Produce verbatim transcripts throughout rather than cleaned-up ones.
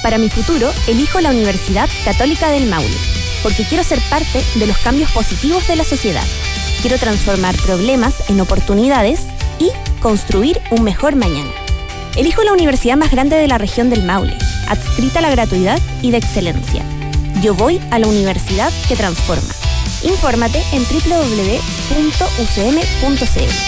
Para mi futuro, elijo la Universidad Católica del Maule, porque quiero ser parte de los cambios positivos de la sociedad. Quiero transformar problemas en oportunidades y construir un mejor mañana. Elijo la universidad más grande de la región del Maule, adscrita a la gratuidad y de excelencia. Yo voy a la universidad que transforma. Infórmate en doble u doble u doble u punto u c m punto c l.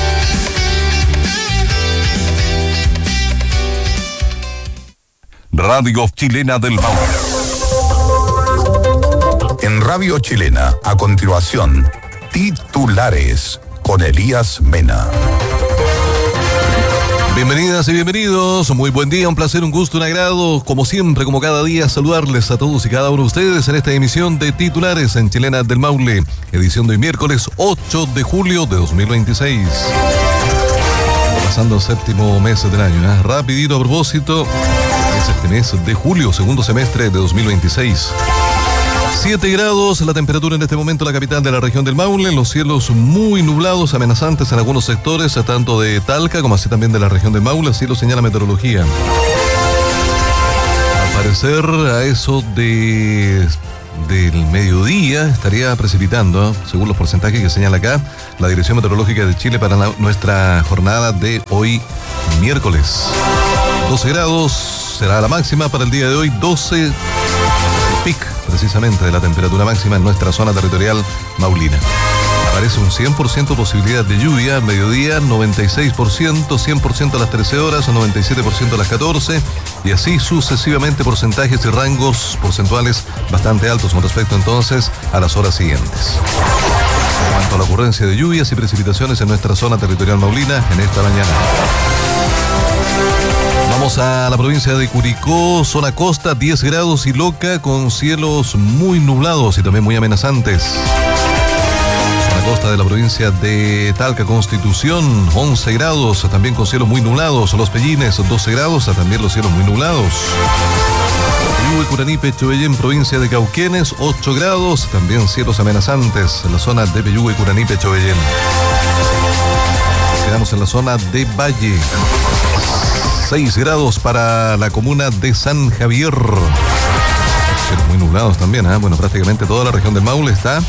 Radio Chilena del Maule. En Radio Chilena, a continuación, titulares con Elías Mena. Bienvenidas y bienvenidos, muy buen día, un placer, un gusto, un agrado, como siempre, como cada día, saludarles a todos y cada uno de ustedes en esta emisión de titulares en Chilena del Maule, edición de hoy miércoles ocho de julio de dos mil veintiséis. Pasando el séptimo mes del año, ¿eh? Rapidito a propósito, es este mes de julio, segundo semestre de dos mil veintiséis. siete grados la temperatura en este momento en la capital de la región del Maule, los cielos muy nublados, amenazantes en algunos sectores, tanto de Talca como así también de la región del Maule, así lo señala meteorología. Al parecer a eso de... del mediodía estaría precipitando, ¿eh? Según los porcentajes que señala acá la Dirección Meteorológica de Chile para la, nuestra jornada de hoy miércoles. doce grados será la máxima para el día de hoy, doce el pic precisamente de la temperatura máxima en nuestra zona territorial maulina. Aparece un cien por ciento posibilidad de lluvia al mediodía, noventa y seis por ciento, cien por ciento a las trece horas, noventa y siete por ciento a las catorce, y así sucesivamente porcentajes y rangos porcentuales bastante altos con respecto entonces a las horas siguientes. En cuanto a la ocurrencia de lluvias y precipitaciones en nuestra zona territorial maulina en esta mañana. Vamos a la provincia de Curicó, zona costa, diez grados y Loca, con cielos muy nublados y también muy amenazantes. Zona costa de la provincia de Talca, Constitución, once grados, también con cielos muy nublados. Los Pellines, doce grados, también los cielos muy nublados. Peyúgue, Curanipe, Chobellén, provincia de Cauquenes, ocho grados, también cielos amenazantes en la zona de Peyúgue, Curanipe, Chobellén. Quedamos en la zona de Valle. seis grados para la comuna de San Javier. Cielos muy nublados también, ¿eh? Bueno, prácticamente toda la región del Maule está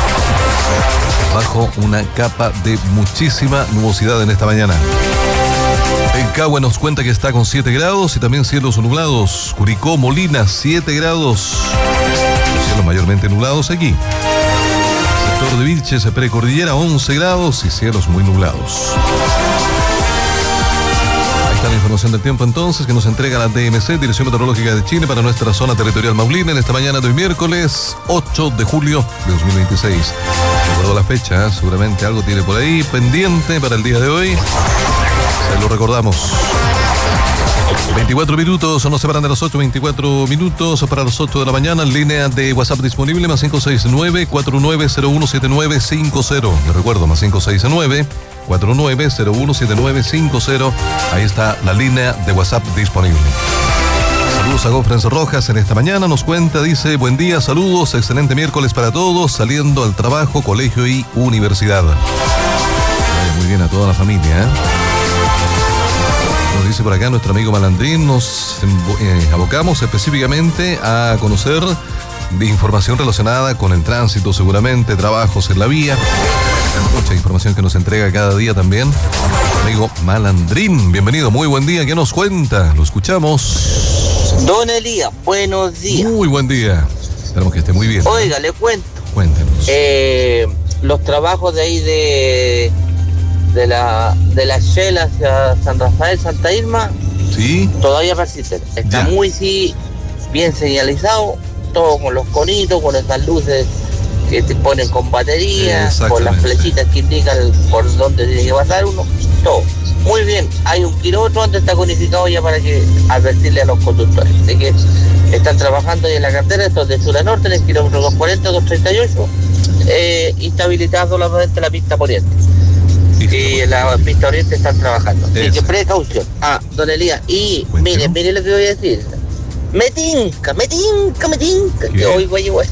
bajo una capa de muchísima nubosidad en esta mañana. Pencahue nos cuenta que está con siete grados y también cielos nublados. Curicó, Molina, siete grados. Los cielos mayormente nublados aquí. Sector de Vilches, precordillera, once grados y cielos muy nublados. Está la información del tiempo entonces que nos entrega la D M C, Dirección Meteorológica de Chile, para nuestra zona territorial maulina en esta mañana de hoy miércoles ocho de julio de dos mil veintiséis. Recuerdo la fecha, ¿eh? Seguramente algo tiene por ahí pendiente para el día de hoy. Se lo recordamos. veinticuatro minutos, nos separan de las ocho, veinticuatro minutos para las ocho de la mañana. Línea de WhatsApp disponible, más cinco seis nueve, cuatro nueve cero uno, siete nueve cinco cero. Les recuerdo, más cinco seis nueve, cuatro nueve cero uno, siete nueve cinco cero. Ahí está la línea de WhatsApp disponible. Saludos a Gófrens Rojas en esta mañana, nos cuenta, dice, buen día, saludos, excelente miércoles para todos, saliendo al trabajo, colegio y universidad. Vaya muy bien a toda la familia, ¿eh? Nos dice por acá nuestro amigo Malandrín, nos eh, abocamos específicamente a conocer de información relacionada con el tránsito, seguramente, trabajos en la vía. Mucha información que nos entrega cada día también nuestro amigo Malandrín. Bienvenido, muy buen día, ¿qué nos cuenta? Lo escuchamos. Don Elías, buenos días. Muy buen día, esperamos que esté muy bien. Oiga, le cuento. Cuéntenos. Eh, los trabajos de ahí de... de la de la Shell hacia San Rafael, Santa Irma, sí, todavía persisten. Está ya muy sí, bien señalizado, todo con los conitos, con esas luces que te ponen con batería, con las flechitas que indican por dónde tiene que pasar uno, todo. Muy bien, hay un kilómetro antes, está conificado ya para que advertirle a los conductores de que están trabajando ahí en la carretera, esto es de sur a norte, en el kilómetro doscientos cuarenta, doscientos treinta y ocho, eh, y está habilitada solamente la pista poniente. Y en la pista oriente están trabajando. Así que precaución. Ah, don Elías, y mire, mire lo que voy a decir. Me tinca, me tinca, me tinca. Que hoy voy a llevar.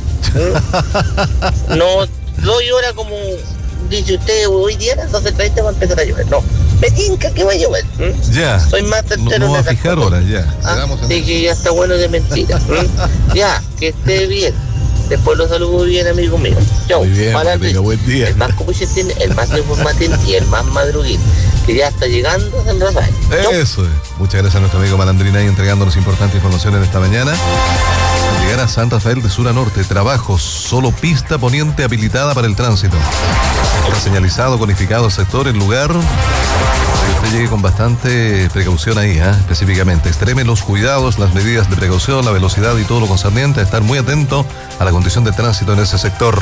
No doy hora como dice usted, hoy día a las doce treinta va a empezar a llover. No. me tinca que va a llover. ¿eh? Ya. Soy más certero. No, no va a fijar horas, ya. Ah, sí, que ya está bueno de mentira. ¿eh? Ya, que esté bien. Después los saludo bien, amigo mío. Chau. Muy bien, que tenga buen día. El más copuchetín, el más informatín y el más madruguín, que ya está llegando a San Rafael. Chau. Eso es. Muchas gracias a nuestro amigo Malandrina ahí entregándonos importante información en esta mañana. Al llegar a San Rafael de sur a norte, trabajos, solo pista poniente habilitada para el tránsito. Está señalizado, conificado el sector, el lugar. Que usted llegue con bastante precaución ahí, ¿eh? Específicamente. Extreme los cuidados, las medidas de precaución, la velocidad y todo lo concerniente a estar muy atento a la condición de tránsito en ese sector.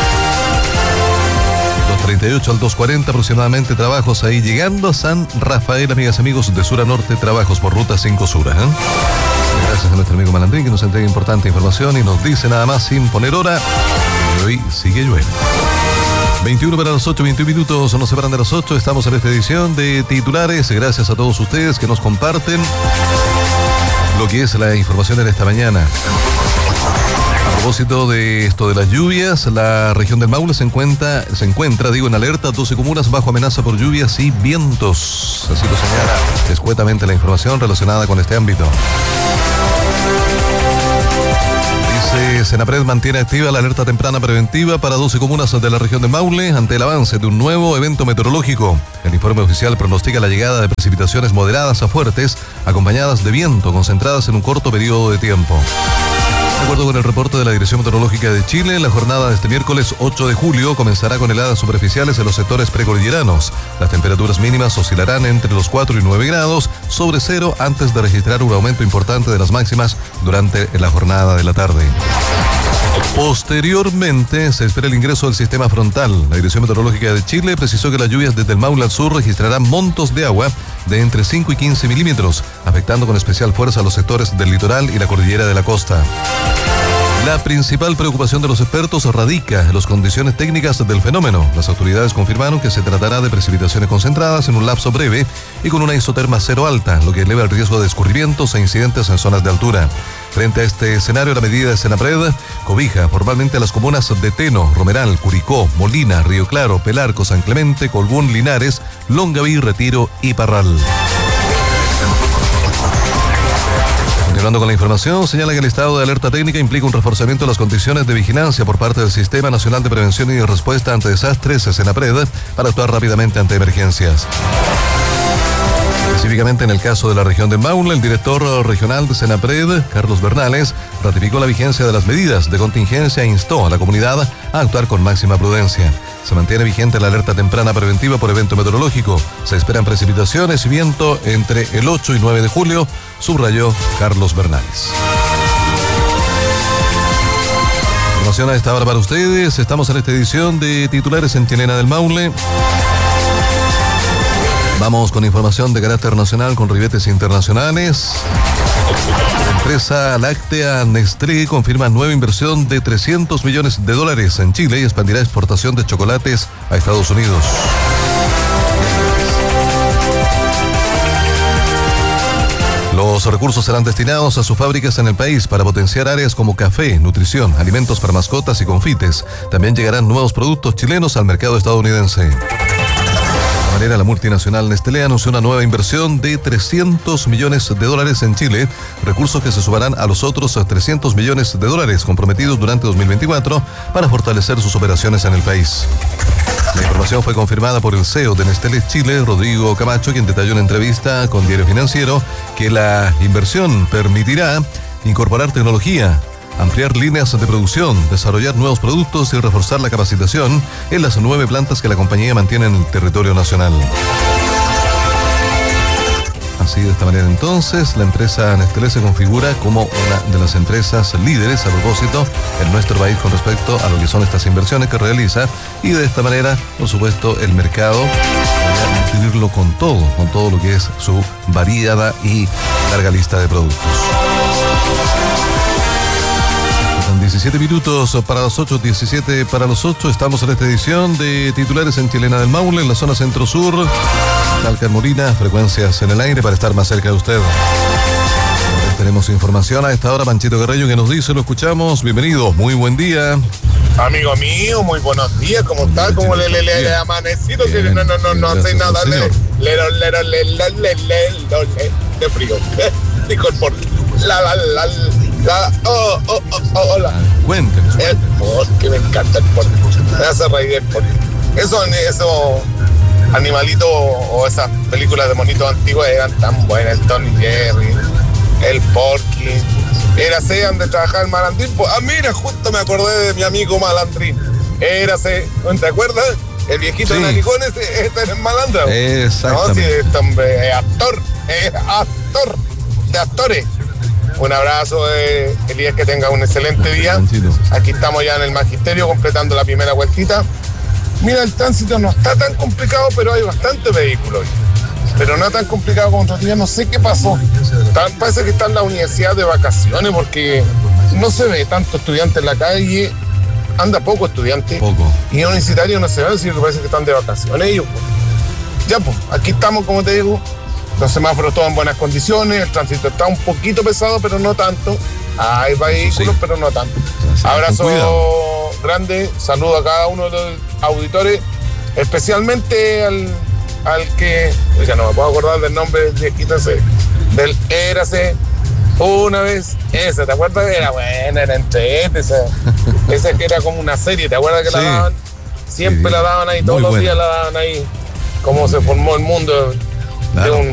dos treinta y ocho al dos cuarenta aproximadamente, trabajos ahí llegando a San Rafael, amigas y amigos, de sur a norte, trabajos por ruta cinco Sur. ¿eh? Gracias a nuestro amigo Malandrín que nos entrega importante información y nos dice nada más sin poner hora. Y hoy sigue lluviendo. veintiuno para las ocho, veintiún minutos, nos separan de las ocho. Estamos en esta edición de titulares. Gracias a todos ustedes que nos comparten lo que es la información en esta mañana. A propósito de esto de las lluvias, la región del Maule se encuentra, se encuentra, digo, en alerta, doce comunas bajo amenaza por lluvias y vientos. Así lo señala escuetamente la información relacionada con este ámbito. Dice, Senapred mantiene activa la alerta temprana preventiva para doce comunas de la región de Maule ante el avance de un nuevo evento meteorológico. El informe oficial pronostica la llegada de precipitaciones moderadas a fuertes, acompañadas de viento, concentradas en un corto periodo de tiempo. De acuerdo con el reporte de la Dirección Meteorológica de Chile, la jornada de este miércoles ocho de julio comenzará con heladas superficiales en los sectores precordilleranos. Las temperaturas mínimas oscilarán entre los cuatro y nueve grados sobre cero antes de registrar un aumento importante de las máximas durante la jornada de la tarde. Posteriormente se espera el ingreso del sistema frontal. La Dirección Meteorológica de Chile precisó que las lluvias desde el Maule al sur registrarán montos de agua de entre cinco y quince milímetros, afectando con especial fuerza a los sectores del litoral y la cordillera de la costa. La principal preocupación de los expertos radica en las condiciones técnicas del fenómeno. Las autoridades confirmaron que se tratará de precipitaciones concentradas en un lapso breve y con una isoterma cero alta, lo que eleva el riesgo de escurrimientos e incidentes en zonas de altura. Frente a este escenario, la medida de Senapred cobija formalmente a las comunas de Teno, Romeral, Curicó, Molina, Río Claro, Pelarco, San Clemente, Colbún, Linares, Longaví, Retiro y Parral. Continuando con la información, señala que el estado de alerta técnica implica un reforzamiento de las condiciones de vigilancia por parte del Sistema Nacional de Prevención y Respuesta ante Desastres, Senapred, para actuar rápidamente ante emergencias. Específicamente en el caso de la región de Maule, el director regional de Senapred, Carlos Bernales, ratificó la vigencia de las medidas de contingencia e instó a la comunidad a actuar con máxima prudencia. Se mantiene vigente la alerta temprana preventiva por evento meteorológico. Se esperan precipitaciones y viento entre el ocho y nueve de julio, subrayó Carlos Bernales. Información a esta hora para ustedes. Estamos en esta edición de titulares en Chilena del Maule. Vamos con información de carácter nacional con ribetes internacionales. La empresa láctea Nestlé confirma nueva inversión de trescientos millones de dólares en Chile y expandirá exportación de chocolates a Estados Unidos. Los recursos serán destinados a sus fábricas en el país para potenciar áreas como café, nutrición, alimentos para mascotas y confites. También llegarán nuevos productos chilenos al mercado estadounidense. De manera, la multinacional Nestlé anunció una nueva inversión de trescientos millones de dólares en Chile, recursos que se sumarán a los otros trescientos millones de dólares comprometidos durante dos mil veinticuatro para fortalecer sus operaciones en el país. La información fue confirmada por el C E O de Nestlé Chile, Rodrigo Camacho, quien detalló en entrevista con Diario Financiero que la inversión permitirá incorporar tecnología, ampliar líneas de producción, desarrollar nuevos productos y reforzar la capacitación en las nueve plantas que la compañía mantiene en el territorio nacional. Así, de esta manera entonces, la empresa Nestlé se configura como una de las empresas líderes, a propósito, en nuestro país con respecto a lo que son estas inversiones que realiza, y de esta manera, por supuesto, el mercado va a adquirirlo con todo, con todo lo que es su variada y larga lista de productos. diecisiete minutos para las ocho, diecisiete para los ocho. Estamos en esta edición de titulares en Chilena del Maule, en la zona centro-sur. Talca, Molina, frecuencias en el aire para estar más cerca de usted. Tenemos información a esta hora, Panchito Guerreño, que nos dice, lo escuchamos. Bienvenido, muy buen día. Amigo mío, muy buenos días, ¿cómo está? ¿Cómo le le le amanecido? Que no, no, no, no hace nada, le, lero, lero, le, le, le, le, le, le, de frío. Dijo el Porky. La, la, la, la, oh, oh, oh, oh, hola. Cuéntenos. El Porky, me encanta el Porky. Me hace reír el Porky. Eso, eso, animalitos o esas películas de monitos antiguos eran tan buenas. El Tony Jerry, el Porky. Érase donde trabajaba el Malandrín. Ah, mira, justo me acordé de mi amigo Malandrín. Érase, ¿te acuerdas? El viejito sí. de naricones, este es el Malandro. Exactamente. No, si este hombre es actor, es actor de actores. Un abrazo, eh, Elías, que tenga un excelente día. Aquí estamos ya en el Magisterio completando la primera vueltita. Mira, el tránsito no está tan complicado, pero hay bastantes vehículos. Pero no tan complicado como otros días, no sé qué pasó. Tal, parece que está en la universidad de vacaciones porque no se ve tanto estudiante en la calle, anda poco estudiante. Poco. Y universitarios no se ve, sino que parece que están de vacaciones ellos. Pues. Ya pues, aquí estamos, como te digo, los semáforos todos en buenas condiciones, el tránsito está un poquito pesado, pero no tanto. Hay vehículos, sí. pero no tanto. Sí, abrazo grande, saludo a cada uno de los auditores, especialmente al... al que, ya no me puedo acordar del nombre del viejito ese, del Érase una vez, ese, ¿te acuerdas? Era buena, era entre este, esa, esa que era como una serie, ¿te acuerdas que sí. la daban? Siempre sí. la daban ahí, todos Muy los buena. días la daban ahí, cómo se formó el mundo claro. de un